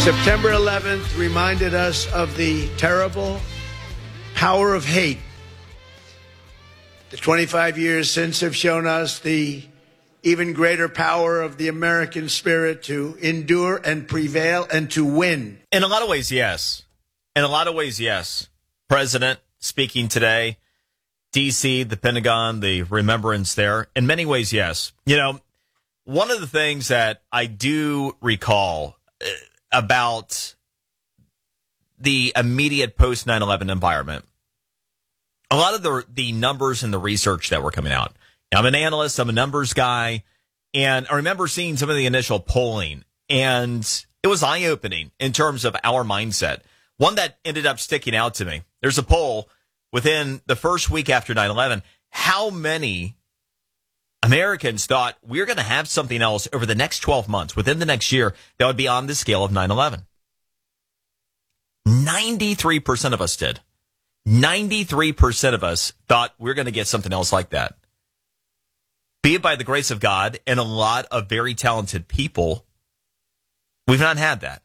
September 11th reminded us of the terrible power of hate. The 25 years since have shown us the even greater power of the American spirit to endure and prevail and to win. In a lot of ways, yes. In a lot of ways, yes. President speaking today, D.C., the Pentagon, the remembrance there. In many ways, yes. You know, one of the things that I do recall about the immediate post 9/11 environment, a lot of the numbers and the research that were coming out. I'm an analyst, I'm a numbers guy, and I remember seeing some of the initial polling, and it was eye-opening in terms of our mindset. One that ended up sticking out to me. There's a poll within the first week after 9/11. How many Americans thought we're going to have something else over the next 12 months, within the next year, that would be on the scale of 9/11? 93% of us did. 93% of us thought we're going to get something else like that. Be it by the grace of God and a lot of very talented people, we've not had that.